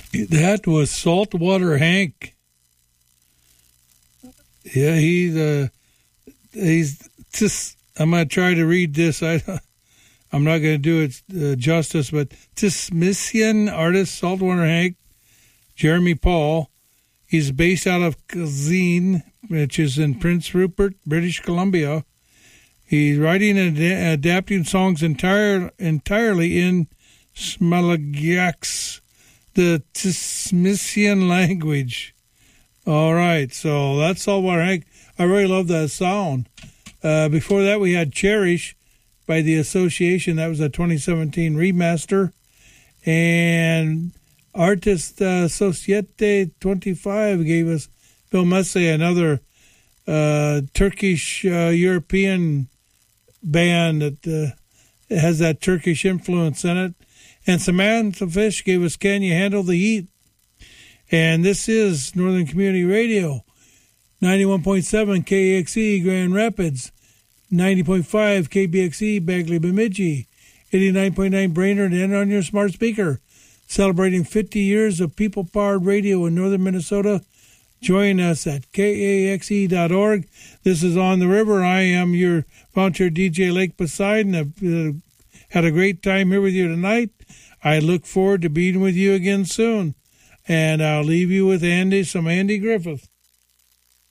That was Saltwater Hank. Yeah, he's just. I'm gonna try to read this. I'm not gonna do it justice, but Tismisian artist Saltwater Hank, Jeremy Paul. He's based out of Kazeen, which is in Prince Rupert, British Columbia. He's writing and adapting songs entirely in Smalagyax, the Tismisian language. All right, so that's Saltwater Hank. I really love that sound. Before that, we had Cherish by The Association. That was a 2017 remaster. And Artist Societe 25 gave us Bill Mussey, another Turkish European band that has that Turkish influence in it. And Samantha Fish gave us Can You Handle the Heat? And this is Northern Community Radio, 91.7 KXE Grand Rapids, 90.5 KBXE Bagley Bemidji, 89.9 Brainerd, and on your smart speaker. Celebrating 50 years of people-powered radio in northern Minnesota. Join us at kaxe.org. This is On the River. I am your volunteer DJ Lake Poseidon. I've had a great time here with you tonight. I look forward to being with you again soon. And I'll leave you with some Andy Griffith.